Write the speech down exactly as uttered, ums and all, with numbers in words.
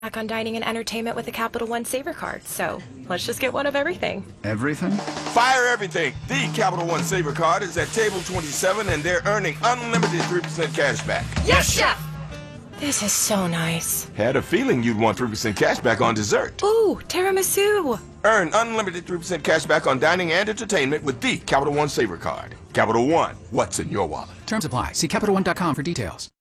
back on dining and entertainment with a Capital One Saver card, so let's just get one of everything. Everything? Fire everything! The Capital One Saver card is at table twenty-seven and they're earning unlimited three percent cash back. Yes, Chef! This is so nice. Had a feeling you'd want three percent cash back on dessert. Ooh, tiramisu! Earn unlimited three percent cash back on dining and entertainment with the Capital One Saver card. Capital One, what's in your wallet? Terms apply. See Capital One dot com for details.